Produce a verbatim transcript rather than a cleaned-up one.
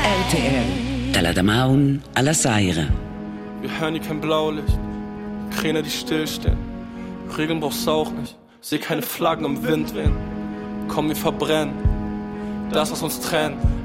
R T L. Taladamaun alla Saire. Wir hören hier kein Blaulicht, Kräne, die stillstehen. Regeln brauchst du auch nicht, seh keine Flaggen im Wind wehen. Komm, wir verbrennen das, was uns trennt.